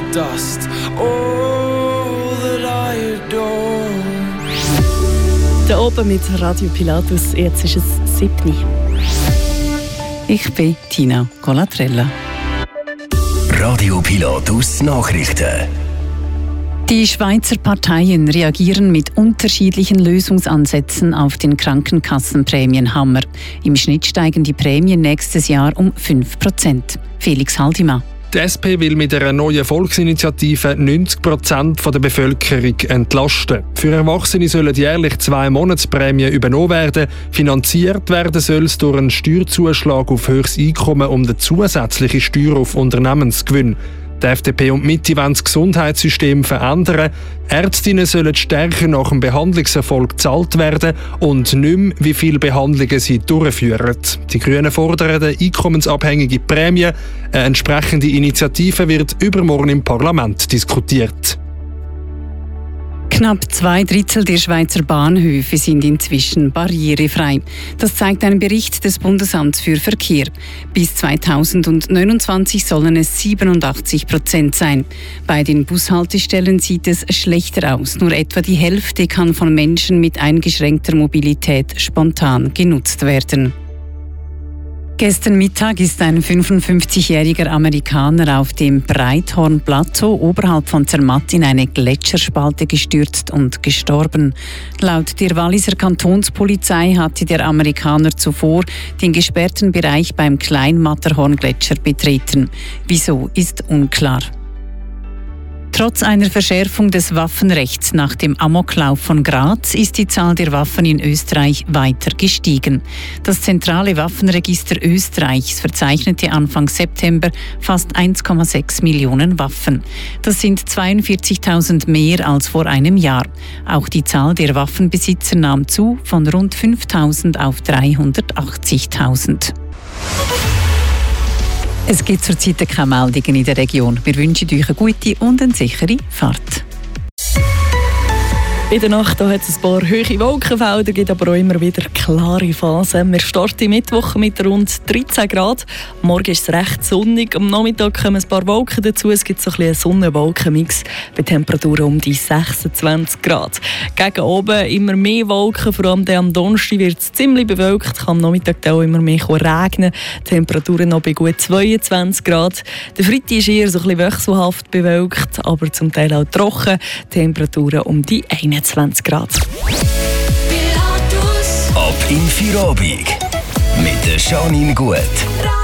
dust. All that I adore. Da oben mit Radio Pilatus, jetzt ist es 7. Ich bin Tina Colatrella. Radio Pilatus Nachrichten. Die Schweizer Parteien reagieren mit unterschiedlichen Lösungsansätzen auf den Krankenkassenprämienhammer. Im Schnitt steigen die Prämien nächstes Jahr um 5%. Felix Haldimann. Die SP will mit einer neuen Volksinitiative 90% der Bevölkerung entlasten. Für Erwachsene sollen jährlich 2 Monatsprämien übernommen werden. Finanziert werden soll es durch einen Steuerzuschlag auf höchstes Einkommen und eine zusätzliche Steuer auf Unternehmensgewinn. Die FDP und Mitte wollen das Gesundheitssystem verändern. Ärztinnen sollen stärker nach dem Behandlungserfolg gezahlt werden und nicht mehr, wie viele Behandlungen sie durchführen. Die Grünen fordern eine einkommensabhängige Prämie. Eine entsprechende Initiative wird übermorgen im Parlament diskutiert. Knapp 2/3 der Schweizer Bahnhöfe sind inzwischen barrierefrei. Das zeigt ein Bericht des Bundesamts für Verkehr. Bis 2029 sollen es 87% sein. Bei den Bushaltestellen sieht es schlechter aus. Nur etwa die Hälfte kann von Menschen mit eingeschränkter Mobilität spontan genutzt werden. Gestern Mittag ist ein 55-jähriger Amerikaner auf dem Breithorn-Plateau oberhalb von Zermatt in eine Gletscherspalte gestürzt und gestorben. Laut der Walliser Kantonspolizei hatte der Amerikaner zuvor den gesperrten Bereich beim Klein-Matterhorn-Gletscher betreten. Wieso ist unklar. Trotz einer Verschärfung des Waffenrechts nach dem Amoklauf von Graz ist die Zahl der Waffen in Österreich weiter gestiegen. Das zentrale Waffenregister Österreichs verzeichnete Anfang September fast 1,6 Millionen Waffen. Das sind 42.000 mehr als vor einem Jahr. Auch die Zahl der Waffenbesitzer nahm zu, von rund 5.000 auf 380.000. Es gibt zurzeit keine Meldungen in der Region. Wir wünschen euch eine gute und eine sichere Fahrt. In der Nacht hat es ein paar hohe Wolkenfelder, gibt aber auch immer wieder klare Phasen. Wir starten Mittwoch mit rund 13 Grad. Morgen ist es recht sonnig. Am Nachmittag kommen ein paar Wolken dazu. Es gibt so ein bisschen einen Sonnen-Wolken-Mix bei Temperaturen um die 26 Grad. Gegen oben immer mehr Wolken, vor allem am Donnerstag wird es ziemlich bewölkt. Kann am Nachmittag auch immer mehr regnen. Temperaturen noch bei gut 22 Grad. Der Freitag ist eher so ein bisschen wechselhaft bewölkt, aber zum Teil auch trocken. Temperaturen um die 21 Grad. Ab in Feierabend mit der Janine Gut.